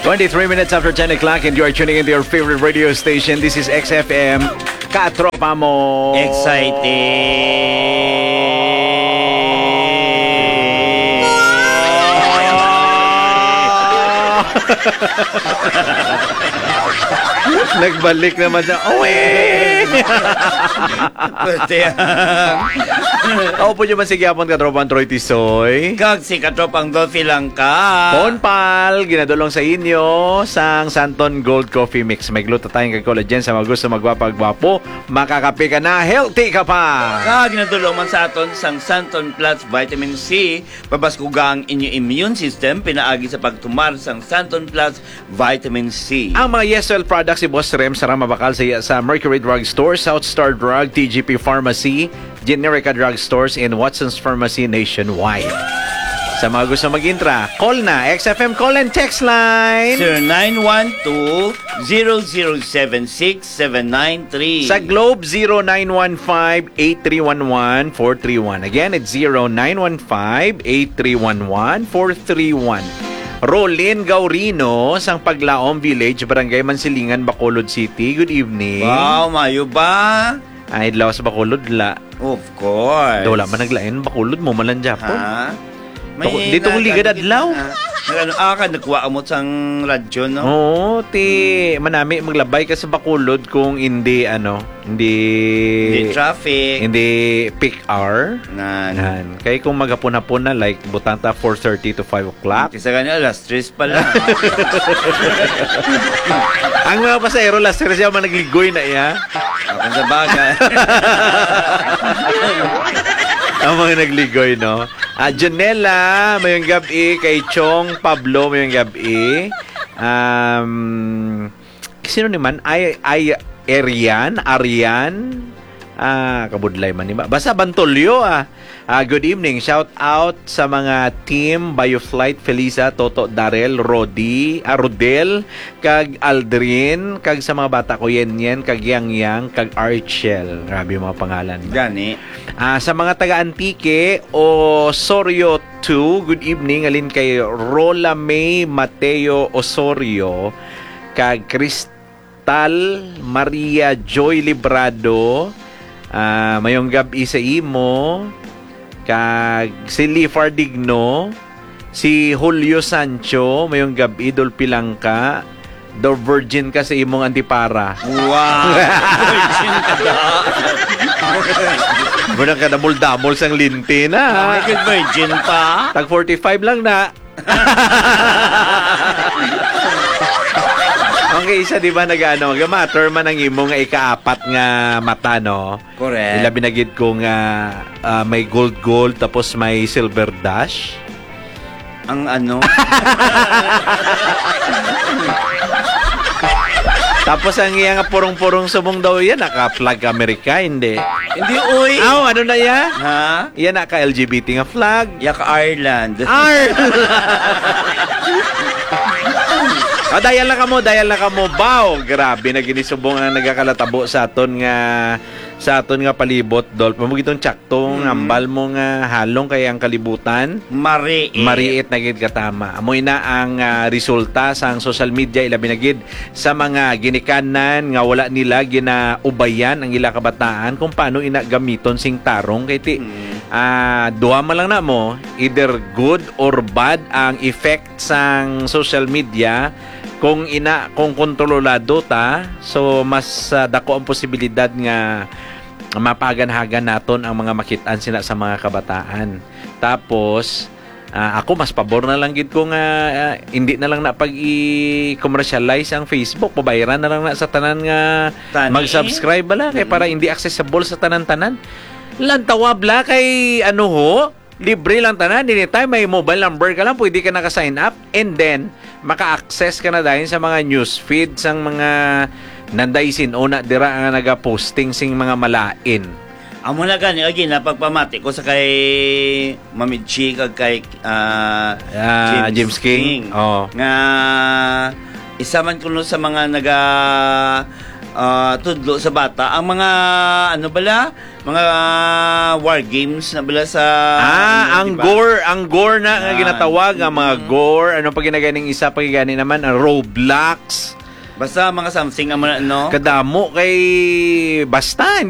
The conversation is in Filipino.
23 minutes after 10 o'clock and you are tuning into your favorite radio station. This is XFM. Katropa mo. Nagbalik naman siya. Ako po nyo man si Gyapon Katropang Troy Tisoy. Kag si Katropang Dolphy lang ka. Ponpal, ginadulong sa inyo sang Santon Gold Coffee Mix. May gluta tayong kag-collagen sa mga gusto magwapag-gwapo. Makakape ka na, healthy ka pa. Kag ginadulong man sa aton sang Santon Plus Vitamin C. Pabaskuga ang inyong immune system. Pinaagi sa pagtumar sang Santon Plus Vitamin C. Ang mga Yeswell products si Boss Rem sa mabakal sa Mercury Drug Store, South Star Drug, TGP Pharmacy, Generica Drug Stores, and Watson's Pharmacy nationwide. Sa mga gusto mag-intra, call na. XFM call and text line 0912-0076-793. Sa Globe 0915-8311-431. Again, it's 0915-8311-431. Rolin Gaurino sang Paglaom Village, Barangay Mansilingan, Bacolod City. Good evening. Wow, mayo ba? Ay, idlaw sa Bacolod la. Of course. Wala man naglain Bacolod mo malan Japon. Ha? Dito kong ligad adlaw. Nagkuha mo sang radyo, no? Oo, manami maglabay ka sa Bacolod kung hindi Hindi traffic. Hindi peak hour. Nan. Kaya kung maghapon-hapon na, like, butanta 4:30 to 5 o'clock. Kasi ganyan, alas 3 pala. Ang mga pasahero, last year siya managligoy na iya. Ako sa bagay. Ang mga nagligoy, no? Janela, mayong gabi. Kay Chong Pablo, mayong gabi. Sino naman? Arian? Kabudlay man ni ba? Basta Bantolyo, good evening. Shout out sa mga team Bioflight, Felisa, Toto, Darrell, Rodel, kag Aldrin, kag sa mga bata ko Yen, kag Yang, kag Archel. Grabe yung mga pangalan. Gani. Sa mga taga-Antique, Osorio 2, good evening. Alin kay Rola May Mateo Osorio, kag Cristal Maria Joy Librado, mayong gabi sa imo, kag si Lee Fardigno, si Julio Sancho, mayong gabi, Idol Pilangka, the virgin ka sa imong antipara. Wow! Virgin ka da. Muna ka damol-damol sang linti na. May virgin pa. Tag 45 lang na. Okay, isa di ba matter man ang imo nga ikaapat nga mata, no? Correct. Ila binagid ko nga may gold tapos may silver dash. Ang ano? Tapos ang iya nga purong-purong subong daw yan, naka-flag Amerika, hindi. Hindi, uy. Ano na yan? Ha? Yan naka-LGBT nga flag. Yak Ireland. Dayal na ka mo. Bow! Grabe na ginisubong ang nagakalatabo sa aton nga palibot, Dolph. Mamugitong tsaktong ambal mo nga halong kay ang kalibutan. Mariit na gid katama. Amoy na ang resulta sa social media ilabi na gid sa mga ginikanan nga wala nila ginaubayan ang ila kabataan kung paano ina gamiton sing tarong kay ti duha man lang na mo, either good or bad ang effect sang social media. Kung kontrolado ta, so mas dako ang posibilidad nga mapaganhagan naton ang mga makitaan sila sa mga kabataan. Tapos ako mas pabor na lang gid ko nga hindi na lang na pag i-commercialize ang Facebook, pabayaran na lang na sa tanan nga mag-subscribe bala kay para hindi accessible sa tanan-tanan. Lantawab la kay libre lang tanan, anytime may mobile number ka lang, pwede ka naka-sign up and then maka-access ka na dahil sa mga news feed sang mga nandaisin o na dira nga naga-posting sing mga malain. Amo na gani again napagpamati ko sa kay Mamichi kag kay James King. Nga isa man kuno sa mga tudlo sa bata. Ang mga ano bala? Mga war games na bala sa ang diba? gore na nga Yan. ginatawag, ang mga gore. Ano pa ginaganing isa, pagigani naman, ang Roblox. Basta mga something ang mga ano. Kadamo kay basta